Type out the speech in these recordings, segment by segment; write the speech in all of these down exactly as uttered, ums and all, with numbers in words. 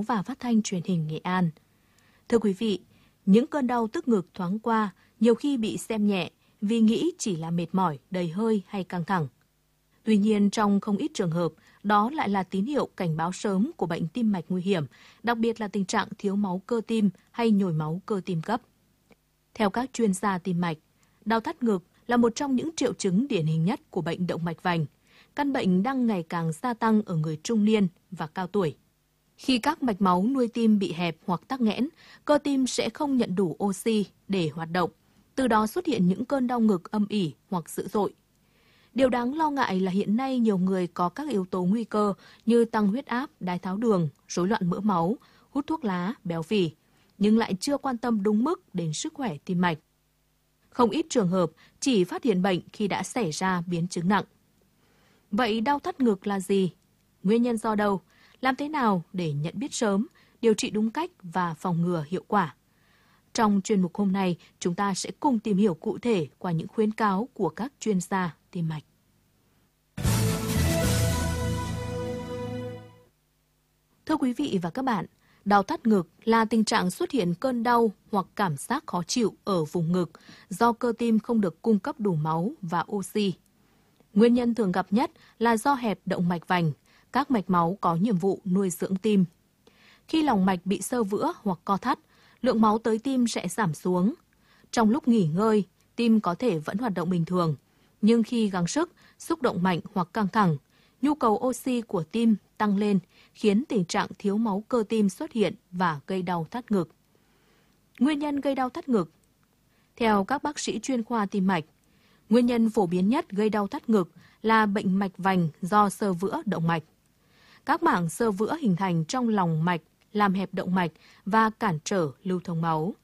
và Phát thanh Truyền hình Nghệ An. Thưa quý vị, những cơn đau tức ngực thoáng qua nhiều khi bị xem nhẹ vì nghĩ chỉ là mệt mỏi, đầy hơi hay căng thẳng. Tuy nhiên, trong không ít trường hợp, đó lại là tín hiệu cảnh báo sớm của bệnh tim mạch nguy hiểm, đặc biệt là tình trạng thiếu máu cơ tim hay nhồi máu cơ tim cấp. Theo các chuyên gia tim mạch, đau thắt ngực là một trong những triệu chứng điển hình nhất của bệnh động mạch vành. Căn bệnh đang ngày càng gia tăng ở người trung niên và cao tuổi. Khi các mạch máu nuôi tim bị hẹp hoặc tắc nghẽn, cơ tim sẽ không nhận đủ oxy để hoạt động, từ đó xuất hiện những cơn đau ngực âm ỉ hoặc dữ dội. Điều đáng lo ngại là hiện nay nhiều người có các yếu tố nguy cơ như tăng huyết áp, đái tháo đường, rối loạn mỡ máu, hút thuốc lá, béo phì, nhưng lại chưa quan tâm đúng mức đến sức khỏe tim mạch. Không ít trường hợp chỉ phát hiện bệnh khi đã xảy ra biến chứng nặng. Vậy đau thắt ngực là gì? Nguyên nhân do đâu? Làm thế nào để nhận biết sớm, điều trị đúng cách và phòng ngừa hiệu quả? Trong chuyên mục hôm nay, chúng ta sẽ cùng tìm hiểu cụ thể qua những khuyến cáo của các chuyên gia tim mạch. Thưa quý vị và các bạn, đau thắt ngực là tình trạng xuất hiện cơn đau hoặc cảm giác khó chịu ở vùng ngực do cơ tim không được cung cấp đủ máu và oxy. Nguyên nhân thường gặp nhất là do hẹp động mạch vành, các mạch máu có nhiệm vụ nuôi dưỡng tim. Khi lòng mạch bị xơ vữa hoặc co thắt, lượng máu tới tim sẽ giảm xuống. Trong lúc nghỉ ngơi, tim có thể vẫn hoạt động bình thường, nhưng khi gắng sức, xúc động mạnh hoặc căng thẳng, nhu cầu oxy của tim tăng lên, khiến tình trạng thiếu máu cơ tim xuất hiện và gây đau thắt ngực. Nguyên nhân gây đau thắt ngực. Theo các bác sĩ chuyên khoa tim mạch, nguyên nhân phổ biến nhất gây đau thắt ngực là bệnh mạch vành do xơ vữa động mạch. Các mảng xơ vữa hình thành trong lòng mạch làm hẹp động mạch và cản trở lưu thông máu.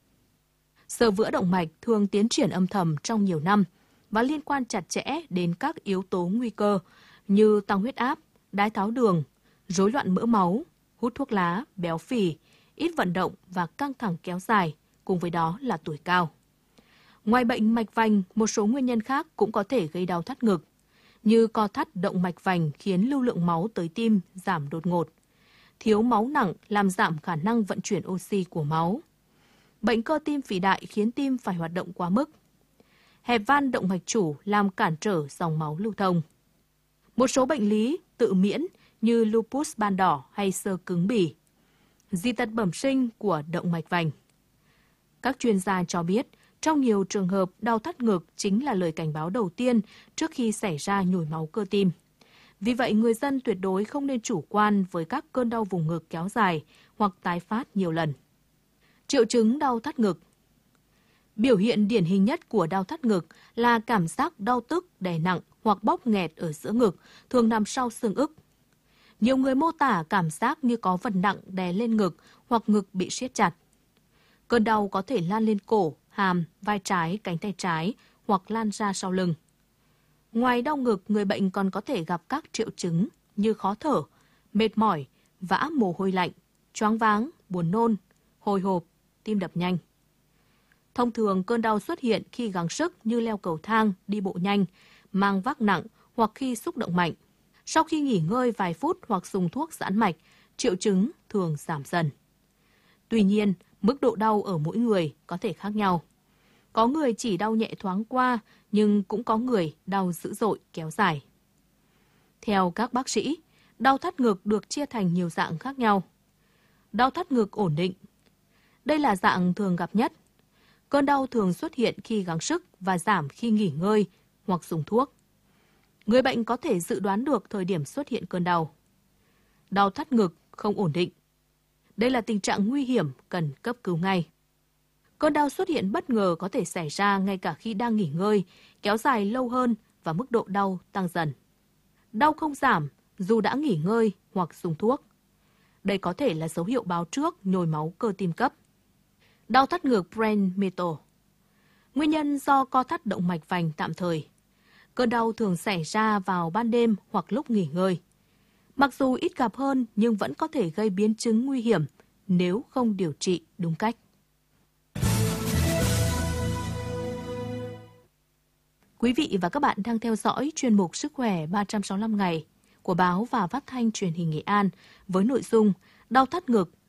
Xơ vữa động mạch thường tiến triển âm thầm trong nhiều năm và liên quan chặt chẽ đến các yếu tố nguy cơ như tăng huyết áp, đái tháo đường, rối loạn mỡ máu, hút thuốc lá, béo phì, ít vận động và căng thẳng kéo dài, cùng với đó là tuổi cao. Ngoài bệnh mạch vành, một số nguyên nhân khác cũng có thể gây đau thắt ngực, như co thắt động mạch vành khiến lưu lượng máu tới tim giảm đột ngột. Thiếu máu nặng làm giảm khả năng vận chuyển oxy của máu. Bệnh cơ tim phì đại khiến tim phải hoạt động quá mức. Hẹp van động mạch chủ làm cản trở dòng máu lưu thông. Một số bệnh lý tự miễn như lupus ban đỏ hay xơ cứng bì. Dị tật bẩm sinh của động mạch vành. Các chuyên gia cho biết, trong nhiều trường hợp, đau thắt ngực chính là lời cảnh báo đầu tiên trước khi xảy ra nhồi máu cơ tim. Vì vậy, người dân tuyệt đối không nên chủ quan với các cơn đau vùng ngực kéo dài hoặc tái phát nhiều lần. Triệu chứng đau thắt ngực. Biểu hiện điển hình nhất của đau thắt ngực là cảm giác đau tức, đè nặng hoặc bóp nghẹt ở giữa ngực, thường nằm sau xương ức. Nhiều người mô tả cảm giác như có vật nặng đè lên ngực hoặc ngực bị siết chặt. Cơn đau có thể lan lên cổ, hàm, vai trái, cánh tay trái hoặc lan ra sau lưng. Ngoài đau ngực, người bệnh còn có thể gặp các triệu chứng như khó thở, mệt mỏi, vã mồ hôi lạnh, choáng váng, buồn nôn, hồi hộp, tim đập nhanh. Thông thường, cơn đau xuất hiện khi gắng sức như leo cầu thang, đi bộ nhanh, mang vác nặng hoặc khi xúc động mạnh. Sau khi nghỉ ngơi vài phút hoặc dùng thuốc giãn mạch, triệu chứng thường giảm dần. Tuy nhiên, mức độ đau ở mỗi người có thể khác nhau. Có người chỉ đau nhẹ thoáng qua, nhưng cũng có người đau dữ dội kéo dài. Theo các bác sĩ, đau thắt ngực được chia thành nhiều dạng khác nhau. Đau thắt ngực ổn định. Đây là dạng thường gặp nhất. Cơn đau thường xuất hiện khi gắng sức và giảm khi nghỉ ngơi hoặc dùng thuốc. Người bệnh có thể dự đoán được thời điểm xuất hiện cơn đau. Đau thắt ngực không ổn định. Đây là tình trạng nguy hiểm cần cấp cứu ngay. Cơn đau xuất hiện bất ngờ có thể xảy ra ngay cả khi đang nghỉ ngơi, kéo dài lâu hơn và mức độ đau tăng dần. Đau không giảm dù đã nghỉ ngơi hoặc dùng thuốc. Đây có thể là dấu hiệu báo trước nhồi máu cơ tim cấp. Đau thắt ngực prenatal. Nguyên nhân do co thắt động mạch vành tạm thời. Cơn đau thường xảy ra vào ban đêm hoặc lúc nghỉ ngơi. Mặc dù ít gặp hơn nhưng vẫn có thể gây biến chứng nguy hiểm nếu không điều trị đúng cách. Quý vị và các bạn đang theo dõi chuyên mục Sức khỏe ba trăm sáu mươi lăm ngày của báo và Phát thanh Truyền hình Nghệ An với nội dung đau thắt ngực